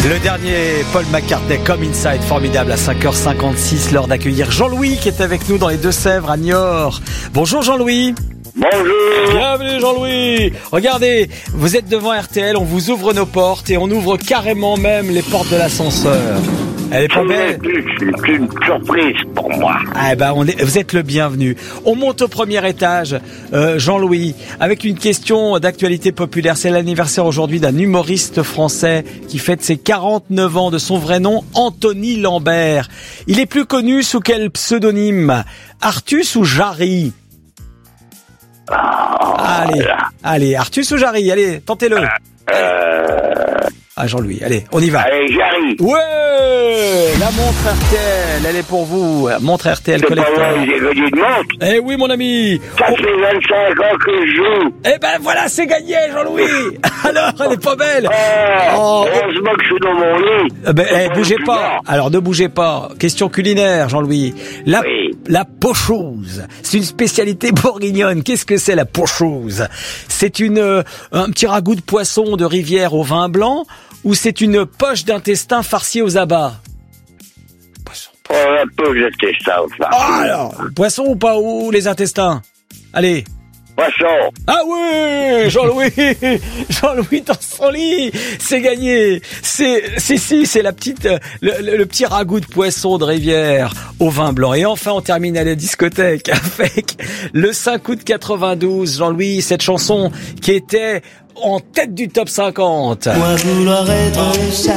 Le dernier Paul McCartney, Come Inside, formidable à 5h56, l'heure d'accueillir Jean-Louis qui est avec nous dans les Deux-Sèvres à Niort. Bonjour Jean-Louis. Bonjour. Bienvenue Jean-Louis. Regardez, vous êtes devant RTL, on vous ouvre nos portes et on ouvre carrément même les portes de l'ascenseur. Elle est pas belle. C'est une surprise pour moi. Ah ben vous êtes le bienvenu. On monte au premier étage, Jean-Louis, avec une question d'actualité populaire. C'est l'anniversaire aujourd'hui d'un humoriste français qui fête ses 49 ans, de son vrai nom, Anthony Lambert. Il est plus connu sous quel pseudonyme? Artus ou Jarry? Allez, Artus ou Jarry? Allez, tentez-le. Ah, Jean-Louis, allez, on y va. Allez, j'arrive. Ouais, la montre RTL, elle est pour vous. Montre RTL C'est pas collector. vrai, j'ai gagné de montre. Eh oui, mon ami. Ça fait 25 ans que je joue. Eh ben voilà, c'est gagné, Jean-Louis. Alors, elle est pas belle. Heureusement que je suis dans mon lit. Bougez pas. Alors, ne bougez pas. Question culinaire, Jean-Louis. La pochose. C'est une spécialité bourguignonne. Qu'est-ce que c'est la pochose? C'est un petit ragoût de poisson de rivière au vin blanc ou c'est une poche d'intestin farcie aux abats? Poisson. Oh, un peu d'intestin. Ah alors, poisson ou pas, ou les intestins? Allez. Poisson. Ah oui, Jean-Louis, Jean-Louis dans son lit, c'est gagné. C'est la petite, le petit ragoût de poisson de rivière au vin blanc. Et enfin, on termine à la discothèque avec le 5 août 92, Jean-Louis, cette chanson qui était en tête du top 50. Moi vouloir être ça.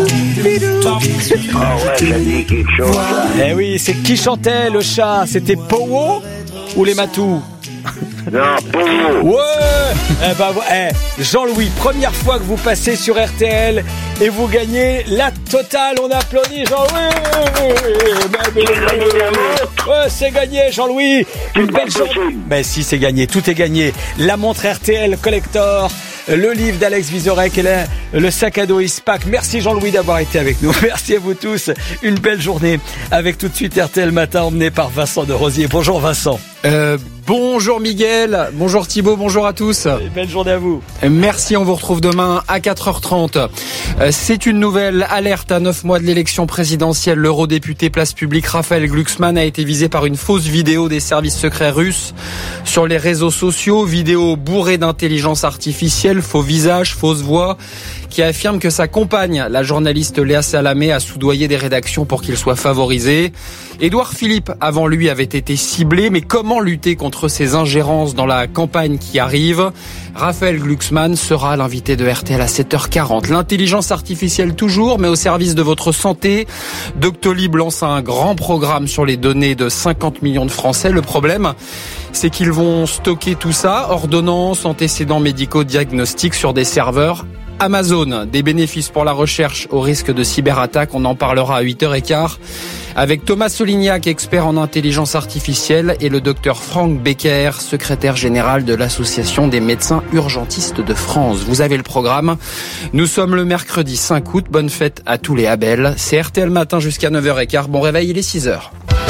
Oh ouais, ça dit quelque chose. Eh oui, c'est qui chantait le chat? C'était Powo ou les Matous? Non, pour vous. Ouais. Jean-Louis, première fois que vous passez sur RTL et vous gagnez la totale. On applaudit Jean-Louis. J'ai gagné la montre. Ouais, c'est gagné, Jean-Louis. Une belle journée. Mais si, c'est gagné. Tout est gagné. La montre RTL Collector, le livre d'Alex Vizorek et le sac à dos Ispac. Merci Jean-Louis d'avoir été avec nous. Merci à vous tous. Une belle journée avec tout de suite RTL Matin emmené par Vincent de Rosier. Bonjour Vincent. Bonjour Miguel, bonjour Thibaut, bonjour à tous. Belle journée à vous. Merci, on vous retrouve demain à 4h30. C'est une nouvelle alerte à 9 mois de l'élection présidentielle. L'eurodéputé Place Publique Raphaël Glucksmann a été visé par une fausse vidéo des services secrets russes sur les réseaux sociaux. Vidéo bourrée d'intelligence artificielle, faux visage, fausse voix, qui affirme que sa compagne, la journaliste Léa Salamé, a soudoyé des rédactions pour qu'il soit favorisé. Édouard Philippe, avant lui, avait été ciblé, mais comment lutter contre ces ingérences dans la campagne qui arrive? Raphaël Glucksmann sera l'invité de RTL à 7h40. L'intelligence artificielle toujours, mais au service de votre santé. Doctolib lance un grand programme sur les données de 50 millions de Français. Le problème, c'est qu'ils vont stocker tout ça, ordonnances, antécédents médicaux, diagnostics sur des serveurs Amazon. Des bénéfices pour la recherche au risque de cyberattaque. On en parlera à 8h15 avec Thomas Solignac, expert en intelligence artificielle, et le docteur Franck Becker, secrétaire général de l'Association des médecins urgentistes de France. Vous avez le programme. Nous sommes le mercredi 5 août. Bonne fête à tous les Abel. C'est RTL Matin jusqu'à 9h15. Bon réveil, il est 6h.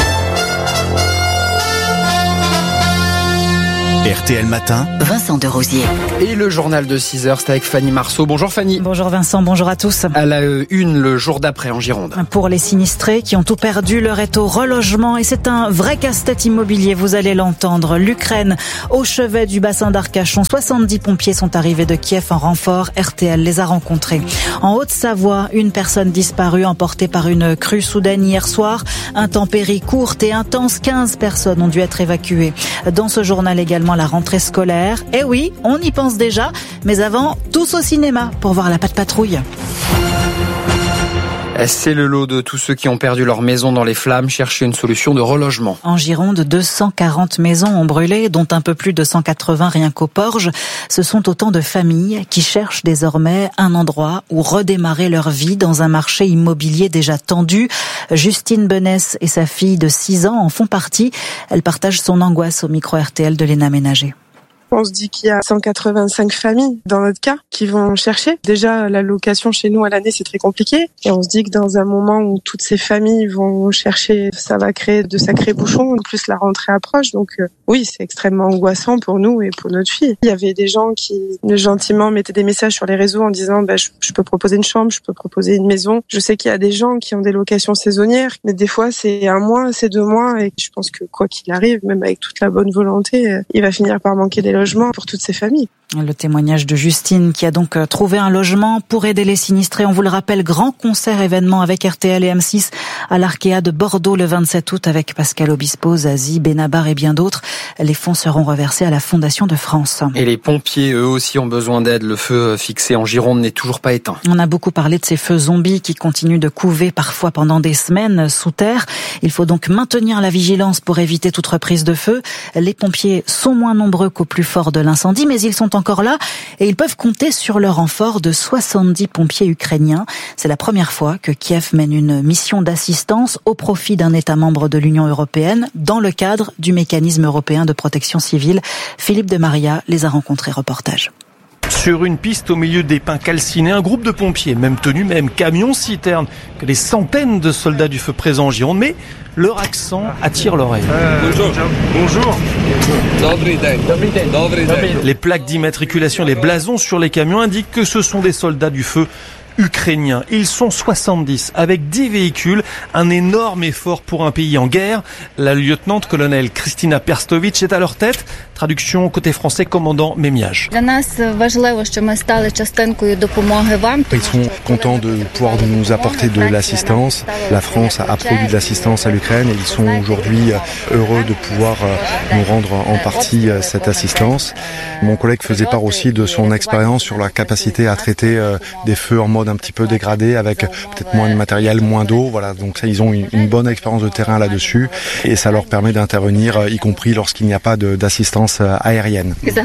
RTL Matin, Vincent de Rosier. Et le journal de 6h, c'est avec Fanny Marceau. Bonjour Fanny. Bonjour Vincent, bonjour à tous. À la une, le jour d'après en Gironde. Pour les sinistrés qui ont tout perdu, l'heure est au relogement et c'est un vrai casse-tête immobilier, vous allez l'entendre. L'Ukraine, au chevet du bassin d'Arcachon, 70 pompiers sont arrivés de Kiev en renfort. RTL les a rencontrés. En Haute-Savoie, une personne disparue emportée par une crue soudaine hier soir. Intempérie courte et intense, 15 personnes ont dû être évacuées. Dans ce journal également, la rentrée scolaire. Eh oui, on y pense déjà, mais avant, tous au cinéma pour voir la Patte Patrouille. C'est le lot de tous ceux qui ont perdu leur maison dans les flammes, chercher une solution de relogement. En Gironde, 240 maisons ont brûlé, dont un peu plus de 180 rien qu'au Porge. Ce sont autant de familles qui cherchent désormais un endroit où redémarrer leur vie dans un marché immobilier déjà tendu. Justine Benès et sa fille de 6 ans en font partie. Elle partage son angoisse au micro RTL de Léna Ménager. On se dit qu'il y a 185 familles, dans notre cas, qui vont chercher. Déjà, la location chez nous à l'année, c'est très compliqué. Et on se dit que dans un moment où toutes ces familles vont chercher, ça va créer de sacrés bouchons. En plus, la rentrée approche. Donc oui, c'est extrêmement angoissant pour nous et pour notre fille. Il y avait des gens qui, gentiment, mettaient des messages sur les réseaux en disant je peux proposer une chambre, je peux proposer une maison. Je sais qu'il y a des gens qui ont des locations saisonnières, mais des fois, c'est 1 mois, c'est 2 mois. Et je pense que quoi qu'il arrive, même avec toute la bonne volonté, il va finir par manquer des logements pour toutes ces familles. Le témoignage de Justine qui a donc trouvé un logement pour aider les sinistrés. On vous le rappelle, grand concert événement avec RTL et M6 à l'Arkea de Bordeaux le 27 août avec Pascal Obispo, Zazie, Benabar et bien d'autres. Les fonds seront reversés à la Fondation de France. Et les pompiers, eux aussi, ont besoin d'aide. Le feu fixé en Gironde n'est toujours pas éteint. On a beaucoup parlé de ces feux zombies qui continuent de couver parfois pendant des semaines sous terre. Il faut donc maintenir la vigilance pour éviter toute reprise de feu. Les pompiers sont moins nombreux qu'au plus fort de l'incendie, mais ils sont encore là et ils peuvent compter sur le renfort de 70 pompiers ukrainiens. C'est la première fois que Kiev mène une mission d'assistance au profit d'un État membre de l'Union européenne dans le cadre du mécanisme européen de protection civile. Philippe de Maria les a rencontrés. Reportage. Sur une piste au milieu des pins calcinés, un groupe de pompiers, même tenue, même camion citerne, que les centaines de soldats du feu présents en Gironde, mais leur accent attire l'oreille. Bonjour. Les plaques d'immatriculation, les blasons sur les camions indiquent que ce sont des soldats du feu ukrainiens. Ils sont 70 avec 10 véhicules, un énorme effort pour un pays en guerre. La lieutenant-colonel Kristina Perstovic est à leur tête. Traduction côté français, commandant Mémiage. Ils sont contents de pouvoir nous apporter de l'assistance. La France a produit de l'assistance à l'Ukraine et ils sont aujourd'hui heureux de pouvoir nous rendre en partie cette assistance. Mon collègue faisait part aussi de son expérience sur la capacité à traiter des feux en mode un petit peu dégradé avec peut-être moins de matériel, moins d'eau. Voilà, donc ça, ils ont une bonne expérience de terrain là-dessus et ça leur permet d'intervenir, y compris lorsqu'il n'y a pas d'assistance aérienne. Ils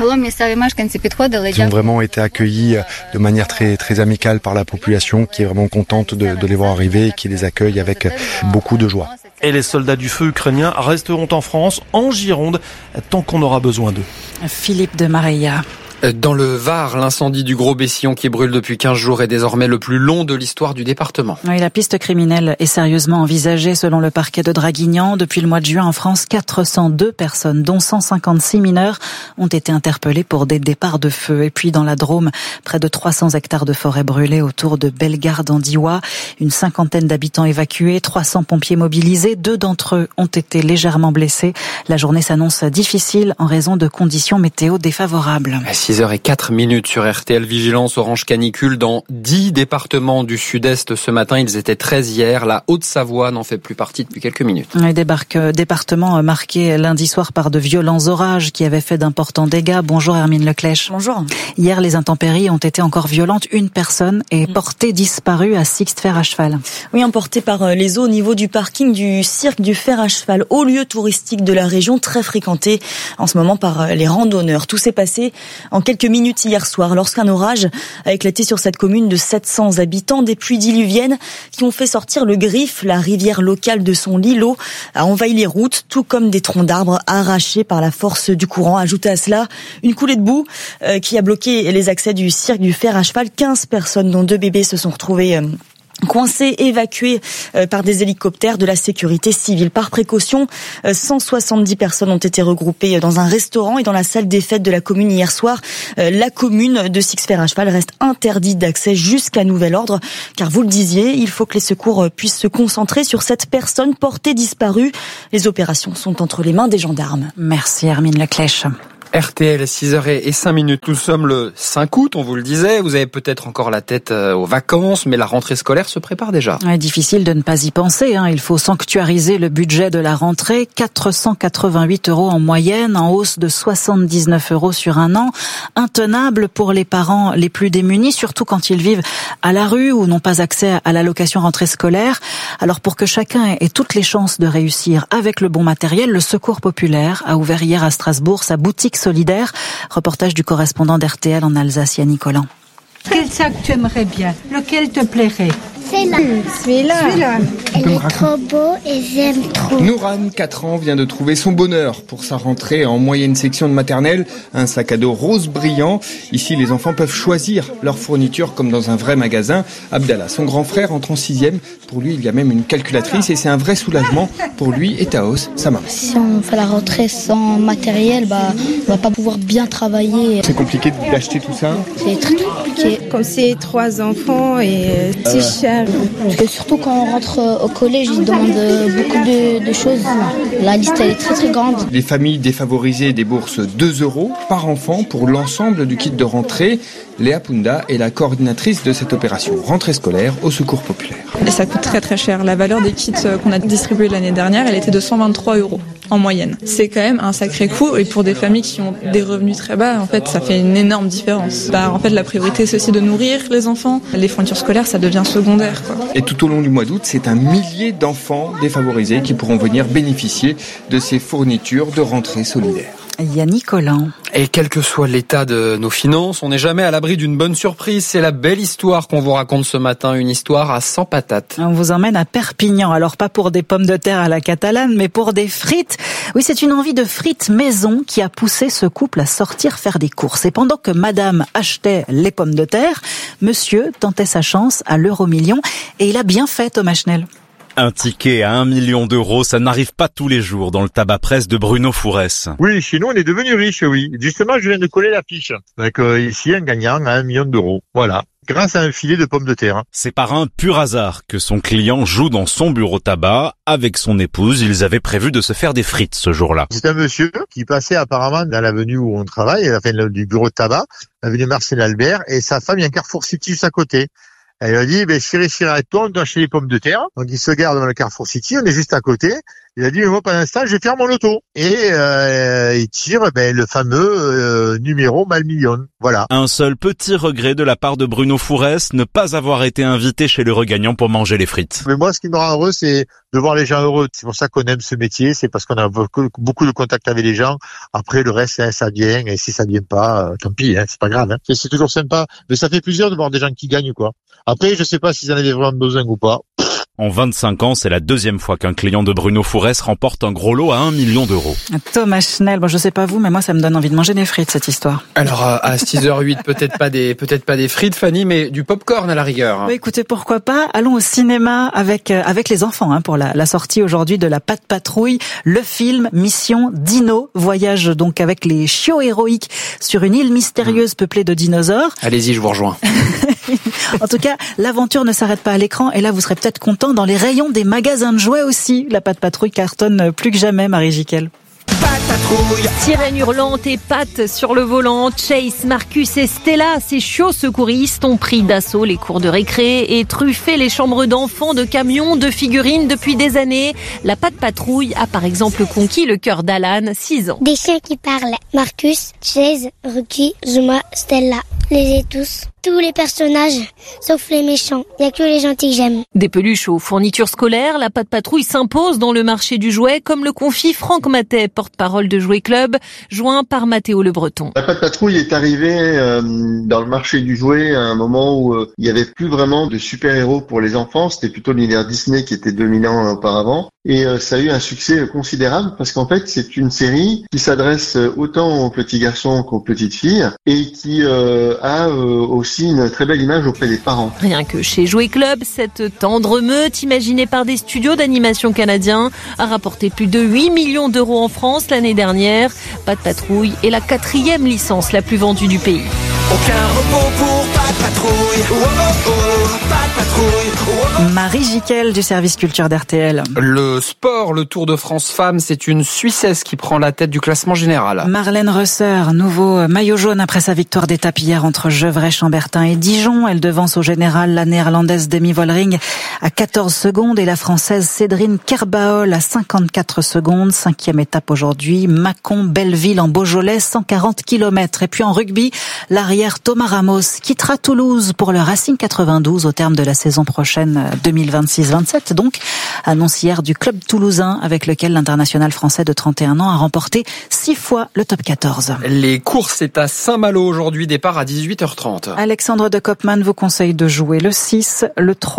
ont vraiment été accueillis de manière très, très amicale par la population qui est vraiment contente de les voir arriver et qui les accueille avec beaucoup de joie. Et les soldats du feu ukrainiens resteront en France, en Gironde, tant qu'on aura besoin d'eux. Philippe de Maria. Dans le Var, l'incendie du Gros Bessillon qui brûle depuis 15 jours est désormais le plus long de l'histoire du département. Oui, la piste criminelle est sérieusement envisagée selon le parquet de Draguignan. Depuis le mois de juin en France, 402 personnes, dont 156 mineurs, ont été interpellées pour des départs de feu. Et puis dans la Drôme, près de 300 hectares de forêt brûlés autour de Bellegarde en Diois. Une cinquantaine d'habitants évacués, 300 pompiers mobilisés. 2 d'entre eux ont été légèrement blessés. La journée s'annonce difficile en raison de conditions météo défavorables. 6h04 sur RTL, vigilance orange canicule dans 10 départements du sud-est ce matin. Ils étaient 13 hier. La Haute-Savoie n'en fait plus partie depuis quelques minutes. Un département marqué lundi soir par de violents orages qui avaient fait d'importants dégâts. Bonjour Hermine Leclèche. Bonjour. Hier, les intempéries ont été encore violentes. Une personne est portée disparue à Sixte Fer à cheval. Oui, emportée par les eaux au niveau du parking du cirque du Fer à cheval, haut lieu touristique de la région, très fréquenté en ce moment par les randonneurs. Tout s'est passé en quelques minutes hier soir, lorsqu'un orage a éclaté sur cette commune de 700 habitants, des pluies diluviennes qui ont fait sortir le Griffe, la rivière locale, de son lit. L'eau a envahi les routes, tout comme des troncs d'arbres arrachés par la force du courant. Ajoutez à cela une coulée de boue qui a bloqué les accès du cirque du Fer à cheval. 15 personnes, dont 2 bébés, se sont retrouvées coincés, évacués par des hélicoptères de la sécurité civile. Par précaution, 170 personnes ont été regroupées dans un restaurant et dans la salle des fêtes de la commune hier soir. La commune de Sixte Fer à cheval reste interdite d'accès jusqu'à nouvel ordre, car vous le disiez, il faut que les secours puissent se concentrer sur cette personne portée disparue. Les opérations sont entre les mains des gendarmes. Merci Hermine Leclèche. RTL, 6h05. Nous sommes le 5 août, on vous le disait. Vous avez peut-être encore la tête aux vacances, mais la rentrée scolaire se prépare déjà. Ouais, difficile de ne pas y penser. Il faut sanctuariser le budget de la rentrée. 488 € en moyenne, en hausse de 79 € sur un an. Intenable pour les parents les plus démunis, surtout quand ils vivent à la rue ou n'ont pas accès à l'allocation rentrée scolaire. Alors pour que chacun ait toutes les chances de réussir avec le bon matériel, le Secours populaire a ouvert hier à Strasbourg sa boutique solidaire. Reportage du correspondant d'RTL en Alsace, Yannick Collant. Quel sac tu aimerais bien? Lequel te plairait? C'est là. Celui-là. Elle est trop beau et j'aime trop. Nouran, 4 ans, vient de trouver son bonheur pour sa rentrée en moyenne section de maternelle. Un sac à dos rose brillant. Ici, les enfants peuvent choisir leur fourniture comme dans un vrai magasin. Abdallah, son grand frère, entre en 6e. Pour lui, il y a même une calculatrice et c'est un vrai soulagement pour lui et Taos, sa maman. Si on fait la rentrée sans matériel, on va pas pouvoir bien travailler. C'est compliqué d'acheter tout ça? C'est très compliqué. Comme c'est 3 enfants et c'est cher. Parce que surtout quand on rentre au collège, ils demandent beaucoup de choses. La liste elle est très très grande. Les familles défavorisées déboursent 2 € par enfant pour l'ensemble du kit de rentrée. Léa Punda est la coordinatrice de cette opération rentrée scolaire au Secours populaire. Et ça coûte très très cher. La valeur des kits qu'on a distribués l'année dernière, elle était de 123 € en moyenne. C'est quand même un sacré coût et pour des familles qui ont des revenus très bas, en fait, ça fait une énorme différence. En fait, la priorité c'est aussi de nourrir les enfants. Les fournitures scolaires, ça devient secondaire, quoi. Et tout au long du mois d'août, c'est un millier d'enfants défavorisés qui pourront venir bénéficier de ces fournitures de rentrée solidaire. Yannick Collin. Et quel que soit l'état de nos finances, on n'est jamais à l'abri d'une bonne surprise. C'est la belle histoire qu'on vous raconte ce matin, une histoire à 100 patates. On vous emmène à Perpignan, alors pas pour des pommes de terre à la catalane, mais pour des frites. Oui, c'est une envie de frites maison qui a poussé ce couple à sortir faire des courses. Et pendant que madame achetait les pommes de terre, monsieur tentait sa chance à l'euro-million. Et il a bien fait, Thomas Schnell. Un ticket à 1 million d'euros, ça n'arrive pas tous les jours dans le tabac presse de Bruno Fourès. Oui, chez nous, on est devenu riche, oui. Justement, je viens de coller l'affiche. Avec ici, un gagnant à 1 million d'euros. Voilà. Grâce à un filet de pommes de terre. C'est par un pur hasard que son client joue dans son bureau tabac. Avec son épouse, ils avaient prévu de se faire des frites ce jour-là. C'est un monsieur qui passait apparemment dans l'avenue où on travaille, à la fin du bureau de tabac, l'avenue Marcel Albert, et sa femme, il y a un Carrefour City juste à côté. Elle lui a dit, chérie, avec toi, on doit acheter les pommes de terre. Donc, il se garde dans le Carrefour City, on est juste à côté. Il a dit, mais moi, pendant l'instant, je vais faire mon loto. Et il tire le fameux numéro mal million. Voilà. Un seul petit regret de la part de Bruno Fourès, ne pas avoir été invité chez le regagnant pour manger les frites. Mais moi, ce qui me rend heureux, c'est de voir les gens heureux. C'est pour ça qu'on aime ce métier, c'est parce qu'on a beaucoup de contact avec les gens. Après, le reste, ça vient. Et si ça vient pas, tant pis, c'est pas grave. C'est toujours sympa. Mais ça fait plaisir de voir des gens qui gagnent, quoi. Après, je sais pas s'ils en avaient vraiment besoin ou pas. En 25 ans, c'est la deuxième fois qu'un client de Bruno Fourès remporte un gros lot à 1 million d'euros. Thomas Schnell, je sais pas vous, mais moi ça me donne envie de manger des frites cette histoire. Alors à 6h08, peut-être pas des frites, Fanny, mais du popcorn à la rigueur. Écoutez, pourquoi pas. Allons au cinéma avec les enfants pour la sortie aujourd'hui de La Patte Patrouille, le film Mission Dino, voyage donc avec les chiots héroïques sur une île mystérieuse peuplée de dinosaures. Allez-y, je vous rejoins. En tout cas, l'aventure ne s'arrête pas à l'écran et là vous serez peut-être content dans les rayons des magasins de jouets aussi. La Patte Patrouille cartonne plus que jamais, Marie Jiquel. Sirène hurlante et pattes sur le volant, Chase, Marcus et Stella, ces chiots secouristes ont pris d'assaut les cours de récré et truffé les chambres d'enfants de camions, de figurines depuis des années. La Patte Patrouille a par exemple conquis le cœur d'Alan, 6 ans. Des chiens qui parlent. Marcus, Chase, Ruki, Zuma, Stella. Les ai tous. Tous les personnages, sauf les méchants. Il n'y a que les gentils que j'aime. Des peluches aux fournitures scolaires, la Patte Patrouille s'impose dans le marché du jouet, comme le confie Franck Matet, porte-parole de Jouet Club, joint par Mathéo Le Breton. La Patte Patrouille est arrivée dans le marché du jouet à un moment où il n'y avait plus vraiment de super-héros pour les enfants. C'était plutôt l'univers Disney qui était dominant auparavant. Et ça a eu un succès considérable parce qu'en fait, c'est une série qui s'adresse autant aux petits garçons qu'aux petites filles et qui a aussi une très belle image auprès des parents. Rien que chez Jouet Club, cette tendre meute imaginée par des studios d'animation canadiens a rapporté plus de 8 millions d'euros en France l'année dernière. Patte Patrouille est la 4e licence la plus vendue du pays. Aucun repos pour Patte Patrouille. Oh oh oh, Patte Patrouille. Marie Jiquel du service culture d'RTL. Le sport, le Tour de France femmes, c'est une Suissesse qui prend la tête du classement général. Marlène Reusser, nouveau maillot jaune après sa victoire d'étape hier entre Gevrey, Chambertin et Dijon. Elle devance au général la néerlandaise Demi Vollering à 14 secondes et la française Cédrine Kerbaol à 54 secondes. 5e étape aujourd'hui, Mâcon-Belleville en Beaujolais, 140 km. Et puis en rugby, l'arrière Thomas Ramos quittera Toulouse pour le Racing 92 au terme de la saison prochaine 2026-27. Donc, annonce hier du club toulousain avec lequel l'international français de 31 ans a remporté 6 fois le top 14. Les courses, c'est à Saint-Malo aujourd'hui, départ à 18h30. Alexandre de Koopman vous conseille de jouer le 6, le 3,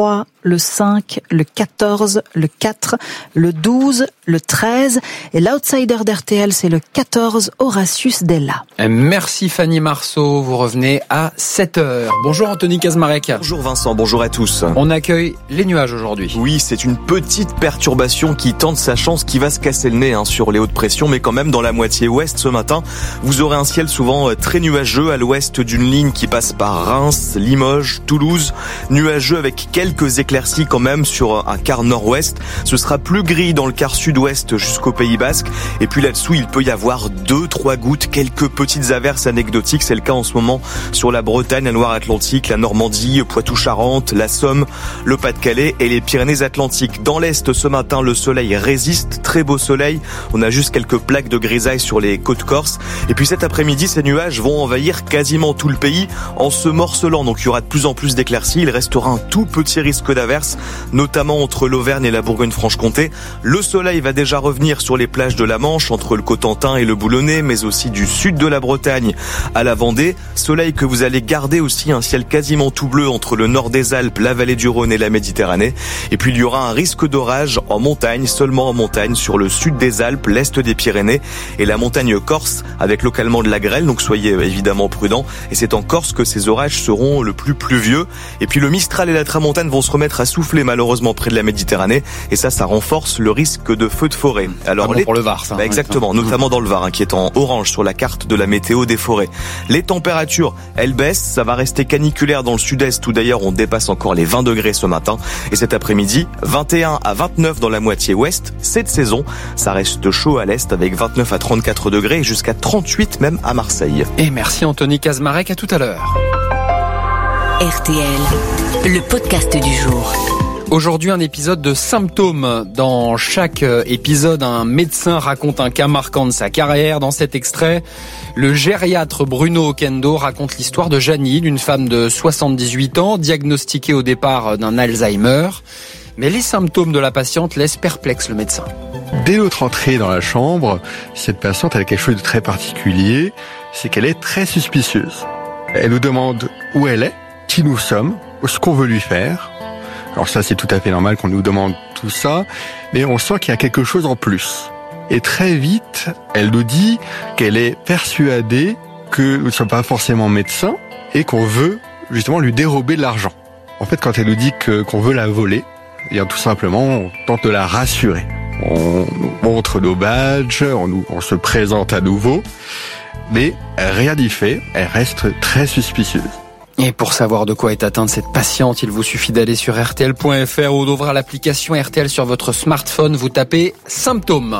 le 5, le 14, le 4, le 12, le 13. Et l'outsider d'RTL, c'est le 14, Horatius Della. Merci Fanny Marceau, vous revenez à 7h. Bonjour Anthony Kazmarek. Bonjour Vincent, bonjour à tous. On accueille les nuages aujourd'hui. Oui, c'est une petite perturbation qui tente sa chance, qui va se casser le nez sur les hautes pressions, mais quand même dans la moitié ouest ce matin, vous aurez un ciel souvent très nuageux à l'ouest d'une ligne qui passe par Reims, Limoges, Toulouse. Nuageux avec quelques éclaircies quand même sur un quart nord-ouest. Ce sera plus gris dans le quart sud-ouest jusqu'au Pays Basque. Et puis là-dessous, il peut y avoir 2-3 gouttes, quelques petites averses anecdotiques. C'est le cas en ce moment sur la Bretagne, la Loire-Atlantique, la Normandie, Poitou-Charentes, la Somme, le Pas-de-Calais et les Pyrénées-Atlantiques. Dans l'est, ce matin, le soleil résiste. Très beau soleil. On a juste quelques plaques de grisaille sur les côtes corses. Et puis cet après-midi, ces nuages vont envahir quasiment tout le pays en se morcelant. Donc il y aura de plus en plus d'éclaircies. Il restera un tout petit risque d'averse, notamment entre l'Auvergne et la Bourgogne-Franche-Comté. Le soleil va déjà revenir sur les plages de la Manche, entre le Cotentin et le Boulonnais, mais aussi du sud de la Bretagne à la Vendée. Soleil que vous allez garder aussi, un ciel quasiment tout bleu entre le nord des Alpes, la vallée du Rhône et la Méditerranée. Et puis il y aura un risque d'orage en montagne, seulement en montagne, sur le sud des Alpes, l'est des Pyrénées et la montagne corse, avec localement de la grêle, donc soyez évidemment prudents. Et c'est en Corse que ces orages seront le plus pluvieux. Et puis le Mistral et la Tramontane vont se remettre à souffler malheureusement près de la Méditerranée. Et ça renforce le risque de feux de forêt. Alors pour le Var, ça. Exactement, notamment dans le Var, qui est en orange sur la carte de la météo des forêts. Les températures, elles baissent. Ça va rester caniculaire dans le sud-est où d'ailleurs on dépasse encore les 20 degrés ce matin. Et cet après-midi, 21 à 29 dans la moitié ouest. C'est de saison. Ça reste chaud à l'est avec 29 à 34 degrés et jusqu'à 38 même à Marseille. Et merci Anthony Kazmarek, à tout à l'heure. RTL, le podcast du jour. Aujourd'hui, un épisode de symptômes. Dans chaque épisode, un médecin raconte un cas marquant de sa carrière. Dans cet extrait, le gériatre Bruno Okendo raconte l'histoire de Janine, une femme de 78 ans, diagnostiquée au départ d'un Alzheimer. Mais les symptômes de la patiente laissent perplexe le médecin. Dès notre entrée dans la chambre, cette patiente a quelque chose de très particulier, c'est qu'elle est très suspicieuse. Elle nous demande où elle est, qui nous sommes, ce qu'on veut lui faire. Alors ça, c'est tout à fait normal qu'on nous demande tout ça, mais on sent qu'il y a quelque chose en plus. Et très vite, elle nous dit qu'elle est persuadée que nous ne sommes pas forcément médecins et qu'on veut justement lui dérober de l'argent. En fait, quand elle nous dit qu'on veut la voler, eh bien tout simplement, on tente de la rassurer. On nous montre nos badges, on se présente à nouveau, mais rien n'y fait, elle reste très suspicieuse. Et pour savoir de quoi est atteinte cette patiente, il vous suffit d'aller sur rtl.fr ou d'ouvrir l'application RTL sur votre smartphone. Vous tapez symptômes.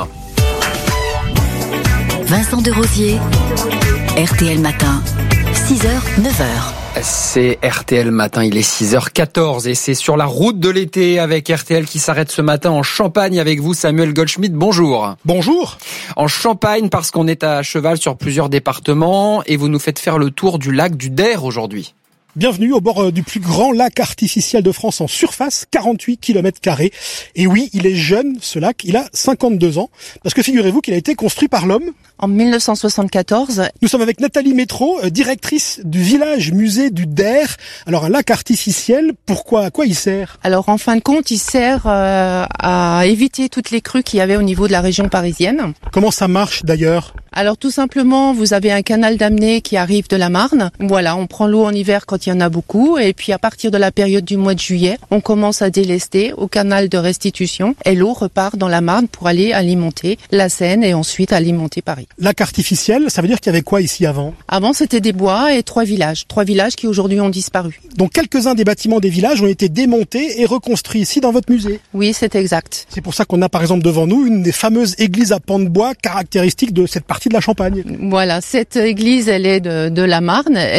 Vincent Desrosiers, RTL Matin, 6h, 9h. C'est RTL Matin, il est 6h14 et c'est sur la route de l'été avec RTL qui s'arrête ce matin en Champagne avec vous, Samuel Goldschmidt. Bonjour. Bonjour. En Champagne parce qu'on est à cheval sur plusieurs départements et vous nous faites faire le tour du lac du Der aujourd'hui. Bienvenue au bord du plus grand lac artificiel de France en surface, 48 km². Et oui, il est jeune, ce lac, il a 52 ans. Parce que figurez-vous qu'il a été construit par l'homme. En 1974. Nous sommes avec Nathalie Métro, directrice du village musée du Der. Alors un lac artificiel, à quoi il sert? Alors en fin de compte, il sert à éviter toutes les crues qu'il y avait au niveau de la région parisienne. Comment ça marche d'ailleurs? Alors tout simplement, vous avez un canal d'amener qui arrive de la Marne. Voilà, on prend l'eau en hiver quand il y en a beaucoup. Et puis à partir de la période du mois de juillet, on commence à délester au canal de restitution. Et l'eau repart dans la Marne pour aller alimenter la Seine et ensuite alimenter Paris. Lac artificiel, ça veut dire qu'il y avait quoi ici avant? Avant, c'était des bois et 3 villages. 3 villages qui aujourd'hui ont disparu. Donc quelques-uns des bâtiments des villages ont été démontés et reconstruits ici dans votre musée? Oui, c'est exact. C'est pour ça qu'on a par exemple devant nous une des fameuses églises à pans de bois caractéristiques de cette partie de la Champagne. Voilà, cette église, elle est de la Marne.